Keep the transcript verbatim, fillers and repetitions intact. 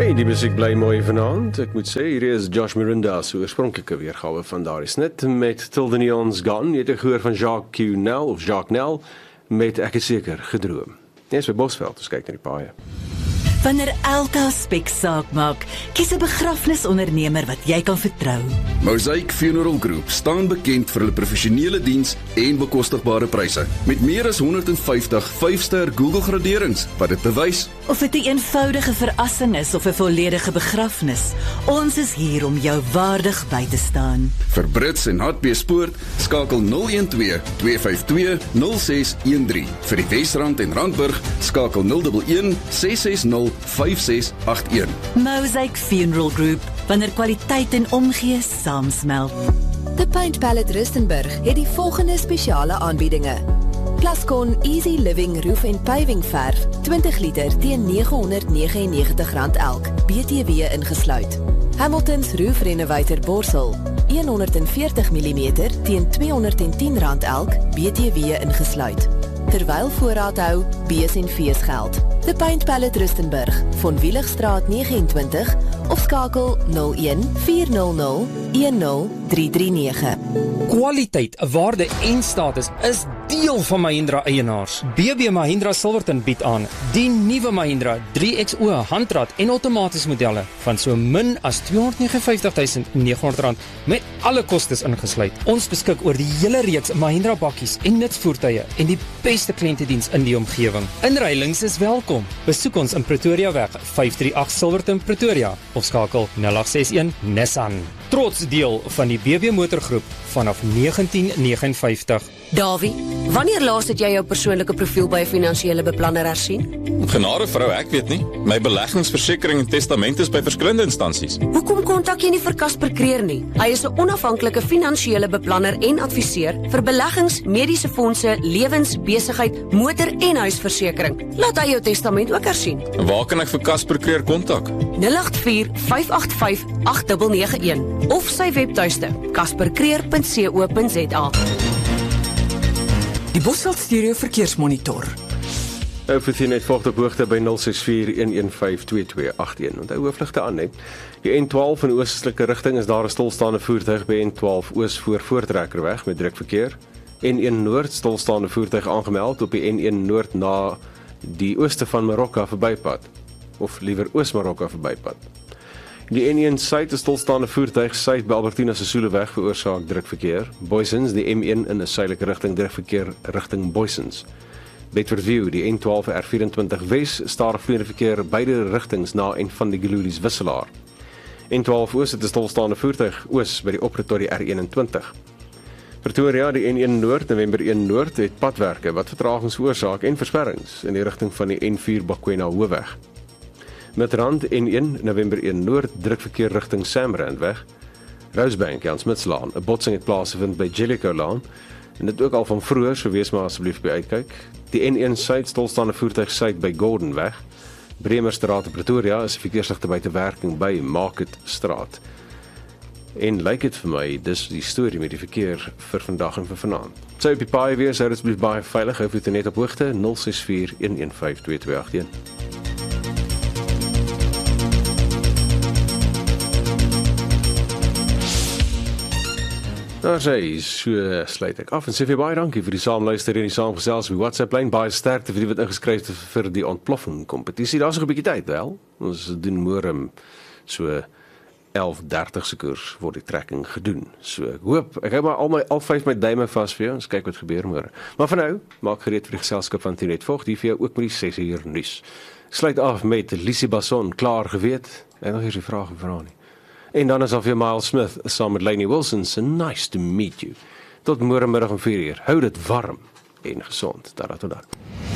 Hey, die muziek bly mooi vanaand. Ek moet sê, hier is Josh Mirinda se oorspronklike weergawe van daardie snit met Till the Neon's Gone. Jy het gehoor van Jacques Q. Nel of Jacques Nel met Ek is seker gedroom. Dis by Bosveld, ons kyk na die paaie. Wanneer elke aspek saak maak, kies 'n begrafnisondernemer wat jy kan vertrou. Mosaic Funeral Group staan bekend vir hulle professionele diens en bekostigbare pryse. Met meer as honderd vyftig vyf-ster Google graderings wat dit bewys. Of dit 'n eenvoudige verrassing is of 'n volledige begrafnis, ons is hier om jou waardig by te staan. Vir Brits en Hartbeespoort, skakel nul een twee twee vyf twee nul ses een drie. Vir die Wesrand en Randburg, skakel nul een een ses ses nul vyf ses agt een. Mosaic Funeral Group, wanneer kwaliteit en omgee saamsmelt. The Paint Palette Rustenburg het die volgende spesiale aanbiedinge. Plascon Easy Living Roof en Paving verf, twintig liter teen nege honderd negenennegentig rand elk, B T W ingesluit. Hamilton's Roof Renovator Borsel, honderdveertig millimeter teen tweehonderdtien rand elk, B T W ingesluit. Terwyl voorraad hou, bees en feesgeld. The Paint Palette Rustenburg, Von Wieligstraat vyf nege negen of skakel nul een vier nul nul een nul drie drie nege. Kwaliteit, waarde en status is deel van Mahindra eienaars. B B Mahindra Silverton bied aan die nuwe Mahindra drie X O handrat en outomaties modelle van so min as tweehonderd negenenvyftig tuisend nege honderd rand met alle kostes ingesluit. Ons beskik oor die hele reeks Mahindra bakkies en nutsvoertuie en die beste kliëntediens in die omgewing. Inruilings is welkom. Besoek ons in Pretoria weg vyf drie agt Silverton Pretoria of skakel nul agt ses een Nissan. Trots deel van die B B Motorgroep vanaf negentien negenenvyftig. Davie, wanneer laas het jy jou persoonlike profiel by 'n finansiële beplanner hersien? Genade vrou, ek weet nie. My beleggingsversekering en testament is by verskillende instansies. Hoekom kontak jy nie vir Casper Creer nie? Hy is 'n onafhanklike finansiële beplanner en adviseur vir beleggings, mediese fondse, lewens, besigheid, motor en huisversekering. Laat hy jou testament ook hersien. En waar kan ek vir Casper Creer kontak? nul agt vier vyf agt vyf agt nege nege een of sy webtuiste casper creer punt co punt za. Die Bosveld Stereo Verkeersmonitor. Nou vir sien net volg op hoogte by nul ses vier een een vyf twee twee agt een. Onthou hoofligte aan net. Die N twaalf in oostelike rigting is daar 'n stilstaande voertuig by N twaalf oos voor Voortrekkerweg met drukverkeer. N een Noord stilstaande voertuig aangemeld op die N een Noord na die ooste van Marokka verbypad of liewer Oos-Marokka verbypad. Die N een Suid is stilstaande voertuig suid by Albertina Sissouleweg veroorsaak drukverkeer. Boysens, die M een in 'n suidelike rigting drukverkeer rigting Boysens. Bedford View, die N twaalf R vyf vier Wes staar vloeiende verkeer beide rigtings na en van die Gelulies wisselaar. N twaalf Oos het 'n stilstaande voertuig oos by die oprit tot die R eenentwintig. Pretoria, die N een Noord, November een Noord het padwerke wat vertragings veroorsaak en versperrings in die rigting van die N vier Bakwena Hoofweg. Midrand N een November een Noord drukverkeer rigting Samrandweg. Rosebank, Jan Smitslaan, 'n botsing het plaasgevind by Jellicoe Laan en dit ook al van vroeër, so wees maar asseblief by uitkyk. Die N een Suid stilstaande voertuig suid by Gordonweg. Bremerstraat in Pretoria is 'n verkeersligte buite werking by Marketstraat. En lyk dit vir my, dis die storie met die verkeer vir vandag en vir vanaand. Sy op die paai weer, sy asseblief baie veilig, hou voete net op hoogte nul ses vier een een vyf twee twee agt een. Nou sê, so sluit ek af en sê vir baie dankie vir die saamluister en die saamgesels op die WhatsApp-lyn. Baie sterkte vir die wat ingeskryf het vir die ontploffing kompetisie. Daar's nog 'n bietjie tyd, wel. Ons doen môre so elf dertig se koers word die trekking gedoen. So ek hoop, ek hou maar al my al vyf my duime vas vir jou. Ons kyk wat gebeur môre. Maar vir nou, maak gereed vir die geselskap van Tinet Vog, die vir jou ook met die ses uur nuus. Sluit af met Lisie Basson, klaar geweet. En nog eens die vraag en vra nie. En dan is al vir Miles Smith saam met Lainey Wilson. So nice to meet you. Tot môre middag om vier uur. Hou dit warm en gesond. Tot dan.